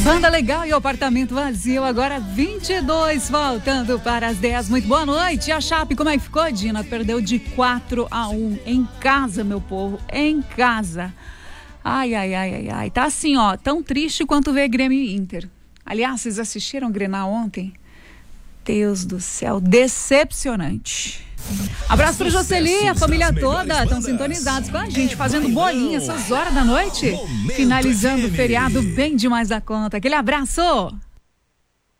Banda legal e o apartamento vazio, agora 22, faltando para as 10. Muito boa noite. E a Chape, como é que ficou, Dina? Perdeu de 4-1 em casa, meu povo, em casa. Ai. Tá assim, ó, tão triste quanto ver Grêmio e Inter. Aliás, vocês assistiram o Grenal ontem? Deus do céu, decepcionante. Abraço pro Jocely, a família toda, estão sintonizados com a gente, fazendo bolinha essas horas da noite, finalizando o feriado bem demais da conta. Aquele abraço!